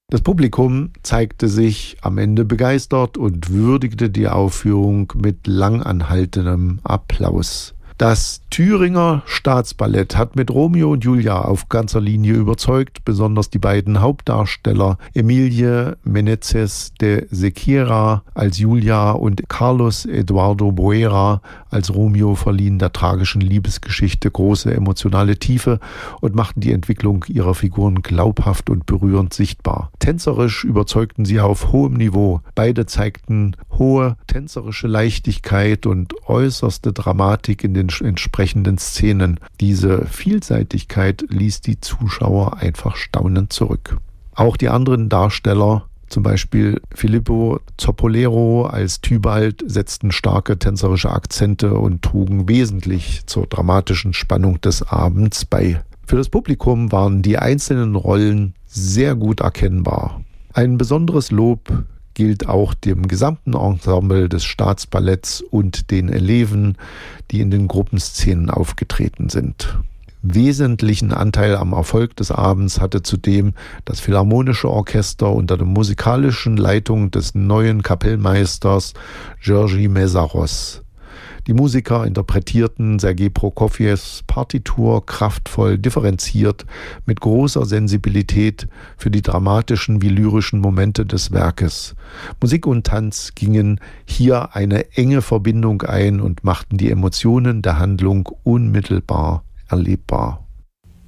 Das Publikum zeigte sich am Ende begeistert und würdigte die Aufführung mit langanhaltendem Applaus. Das Thüringer Staatsballett hat mit Romeo und Julia auf ganzer Linie überzeugt, besonders die beiden Hauptdarsteller Emilie Meneses de Sequeira als Julia und Carlos Eduardo Boera als Romeo verliehen der tragischen Liebesgeschichte große emotionale Tiefe und machten die Entwicklung ihrer Figuren glaubhaft und berührend sichtbar. Tänzerisch überzeugten sie auf hohem Niveau. Beide zeigten hohe tänzerische Leichtigkeit und äußerste Dramatik in den entsprechenden Szenen. Diese Vielseitigkeit ließ die Zuschauer einfach staunend zurück. Auch die anderen Darsteller, zum Beispiel Filippo Zoppolero als Tybalt, setzten starke tänzerische Akzente und trugen wesentlich zur dramatischen Spannung des Abends bei. Für das Publikum waren die einzelnen Rollen sehr gut erkennbar. Ein besonderes Lob gilt auch dem gesamten Ensemble des Staatsballetts und den Eleven, die in den Gruppenszenen aufgetreten sind. Wesentlichen Anteil am Erfolg des Abends hatte zudem das Philharmonische Orchester unter der musikalischen Leitung des neuen Kapellmeisters Georgi Meszaros. Die Musiker interpretierten Sergei Prokofjews Partitur kraftvoll, differenziert, mit großer Sensibilität für die dramatischen wie lyrischen Momente des Werkes. Musik und Tanz gingen hier eine enge Verbindung ein und machten die Emotionen der Handlung unmittelbar erlebbar.